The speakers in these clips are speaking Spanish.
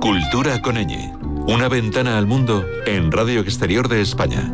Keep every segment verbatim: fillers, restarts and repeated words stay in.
Cultura con ñ. Una ventana al mundo en Radio Exterior de España.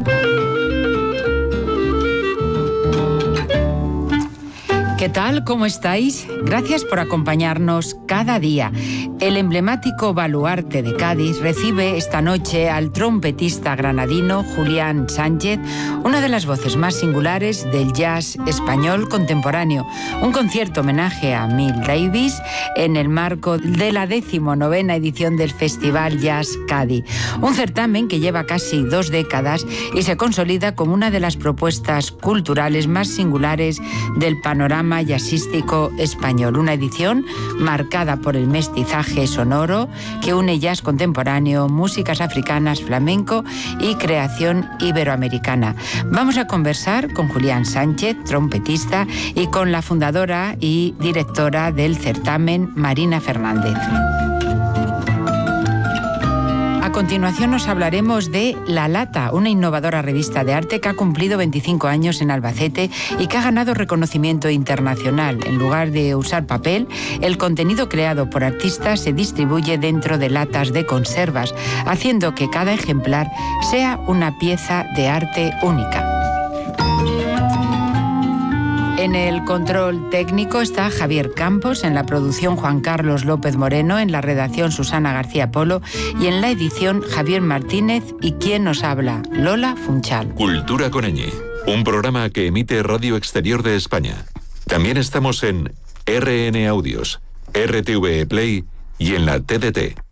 ¿Qué tal? ¿Cómo estáis? Gracias por acompañarnos cada día. El emblemático baluarte de Cádiz recibe esta noche al trompetista granadino Julián Sánchez, una de las voces más singulares del jazz español contemporáneo. Un concierto homenaje a Miles Davis en el marco de la decimonovena edición del Festival Jazz Cádiz. Un certamen que lleva casi dos décadas y se consolida como una de las propuestas culturales más singulares del panorama jazzístico español. Una edición marcada por el mestizaje sonoro que une jazz contemporáneo, músicas africanas, flamenco y creación iberoamericana. Vamos a conversar con Julián Sánchez, trompetista, y con la fundadora y directora del certamen, Marina Fernández. A continuación nos hablaremos de La Lata, una innovadora revista de arte que ha cumplido veinticinco años en Albacete y que ha ganado reconocimiento internacional. En lugar de usar papel, el contenido creado por artistas se distribuye dentro de latas de conservas, haciendo que cada ejemplar sea una pieza de arte única. En el control técnico está Javier Campos, en la producción Juan Carlos López Moreno, en la redacción Susana García Polo y en la edición Javier Martínez y quien nos habla, Lola Funchal. Cultura con ñ, un programa que emite Radio Exterior de España. También estamos en R N Audios, R T V E Play y en la T D T.